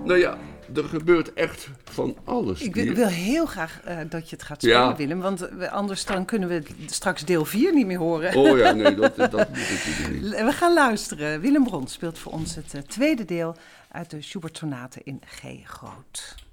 Nou ja, er gebeurt echt van alles. Ik wil heel graag dat je het gaat spelen, Willem. Want anders dan kunnen we straks deel 4 niet meer horen. Oh ja, nee, dat moet natuurlijk niet. We gaan luisteren. Willem Brons speelt voor ons het tweede deel uit de Schubert-sonate in G groot.